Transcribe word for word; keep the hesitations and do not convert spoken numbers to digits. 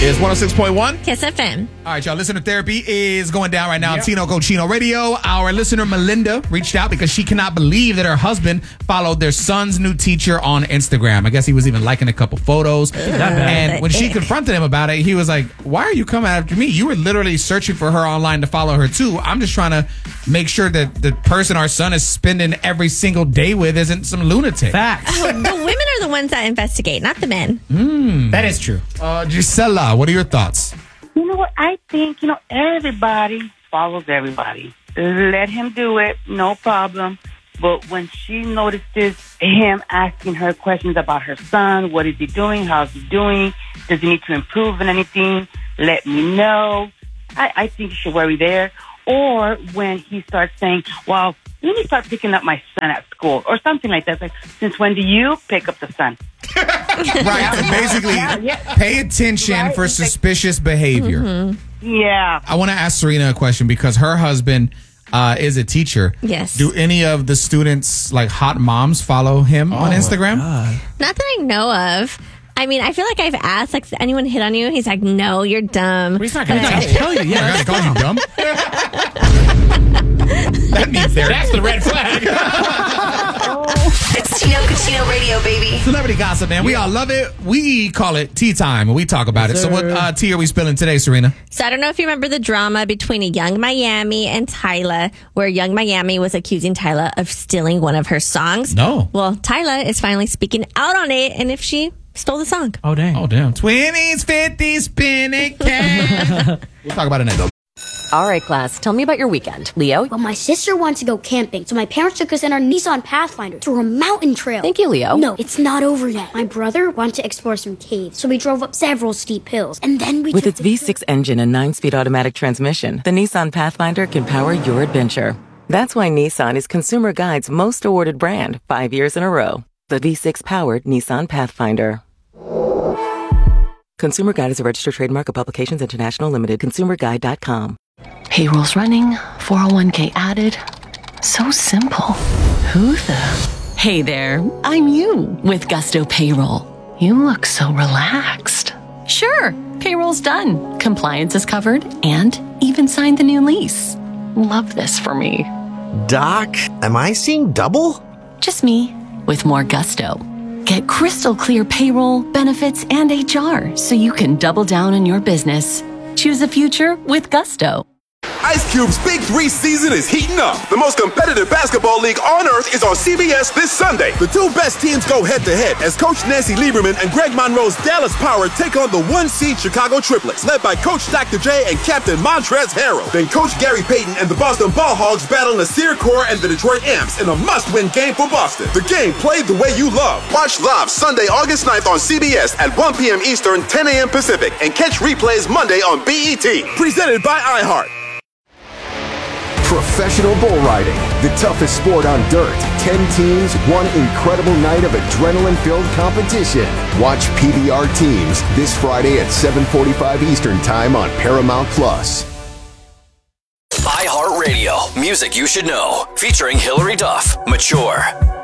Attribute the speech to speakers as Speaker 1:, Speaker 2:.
Speaker 1: is one oh six point one
Speaker 2: Kiss F M.
Speaker 1: All right, y'all. Listener therapy is going down right now on yep. Tino Cochino Radio. Our listener Melinda reached out because she cannot believe that her husband followed their son's new teacher on Instagram. I guess he was even liking a couple photos. And when she confronted him about it, he was like, "Why are you coming after me? You were literally searching for her online to follow her too. I'm just trying to make sure that the person our son is spending every single day with isn't some lunatic."
Speaker 3: Facts.
Speaker 2: Oh, the women are the ones that investigate, not the men.
Speaker 1: Mm.
Speaker 3: That is true.
Speaker 1: Uh, Gisela, what are your thoughts?
Speaker 4: You know what? I think, you know, everybody follows everybody. Let him do it. No problem. But when she notices him asking her questions about her son, what is he doing? How's he doing? Does he need to improve in anything? Let me know. I, I think you should worry there. Or when he starts saying, well, let me start picking up my son at school or something like that. It's like, since when do you pick up the son?
Speaker 1: Right. So basically, yeah, yeah. pay attention right? for suspicious behavior.
Speaker 2: Mm-hmm.
Speaker 4: Yeah.
Speaker 1: I want to ask Serena a question because her husband uh, is a teacher.
Speaker 2: Yes.
Speaker 1: Do any of the students, like hot moms, follow him oh on Instagram?
Speaker 2: Not that I know of. I mean, I feel like I've asked, like, did anyone hit on you? He's like, no, you're dumb.
Speaker 3: Well, he's not going to tell you. Yeah,
Speaker 1: he calls you dumb. That means there.
Speaker 3: That's the red flag.
Speaker 5: It's Tino Cochino Radio, baby.
Speaker 1: Celebrity gossip, man. We all love it. We call it tea time when we talk about it.
Speaker 3: Sir.
Speaker 1: So what uh, tea are we spilling today, Serena?
Speaker 2: So I don't know if you remember the drama between a Young Miami and Tyla, where Young Miami was accusing Tyla of stealing one of her songs.
Speaker 1: No.
Speaker 2: Well, Tyla is finally speaking out on it, and if she stole the song.
Speaker 3: Oh, dang.
Speaker 1: Oh, damn. twenties, fifties, spin it, can. We'll talk about it next.
Speaker 6: All right, class, tell me about your weekend. Leo?
Speaker 7: Well, my sister wanted to go camping, so my parents took us in our Nissan Pathfinder through a mountain trail.
Speaker 6: Thank you, Leo.
Speaker 7: No, it's not over yet. My brother wanted to explore some caves, so we drove up several steep hills, and then we
Speaker 8: With
Speaker 7: took
Speaker 8: its V six engine and nine-speed automatic transmission, the Nissan Pathfinder can power your adventure. That's why Nissan is Consumer Guide's most awarded brand five years in a row. The V six-powered Nissan Pathfinder. Consumer Guide is a registered trademark of Publications International Limited. consumer guide dot com.
Speaker 9: Payroll's running, four oh one k added. So simple. Who the? Hey there, I'm you with Gusto Payroll. You look so relaxed. Sure, payroll's done. Compliance is covered and even signed the new lease. Love this for me.
Speaker 10: Doc, am I seeing double?
Speaker 9: Just me with more gusto. Get crystal clear payroll, benefits, and H R so you can double down on your business. Choose a future with Gusto.
Speaker 11: Ice Cube's Big Three season is heating up. The most competitive basketball league on earth is on C B S this Sunday. The two best teams go head-to-head as Coach Nancy Lieberman and Greg Monroe's Dallas Power take on the one-seed Chicago Triplets, led by Coach Doctor J and Captain Montrezl Harrell. Then Coach Gary Payton and the Boston Ball Hogs battle Nasir Kaur and the Detroit Amps in a must-win game for Boston. The game played the way you love. Watch live Sunday, August ninth on C B S at one p.m. Eastern, ten a.m. Pacific, and catch replays Monday on B E T. Presented by iHeart.
Speaker 12: Professional bull riding, the toughest sport on dirt. Ten teams, one incredible night of adrenaline-filled competition. Watch P B R Teams this Friday at seven forty-five Eastern Time on Paramount Plus.
Speaker 13: iHeartRadio, music you should know, featuring Hillary Duff, Mature.